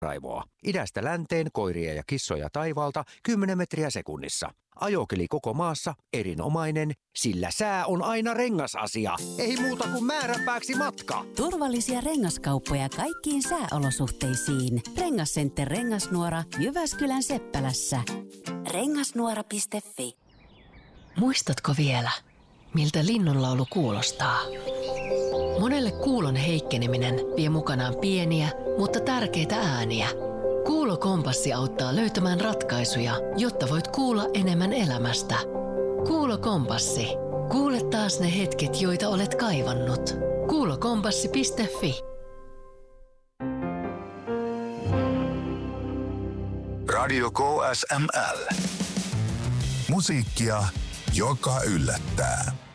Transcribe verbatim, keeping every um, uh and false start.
raivoa. Idästä länteen koiria ja kissoja taivaalta kymmenen metriä sekunnissa. Ajokeli koko maassa erinomainen, sillä sää on aina rengasasia. Ei muuta kuin määränpääksi matka. Turvallisia rengaskauppoja kaikkiin sääolosuhteisiin. Rengascenter Rengasnuora Jyväskylän Seppälässä. rengasnuora piste fi. Muistatko vielä, miltä linnunlaulu kuulostaa? Monelle kuulon heikkeneminen vie mukanaan pieniä, mutta tärkeitä ääniä. Kuulokompassi auttaa löytämään ratkaisuja, jotta voit kuulla enemmän elämästä. Kuulokompassi. Kuule taas ne hetket, joita olet kaivannut. kuulokompassi piste fi. Radio K S M L. Musiikkia, joka yllättää.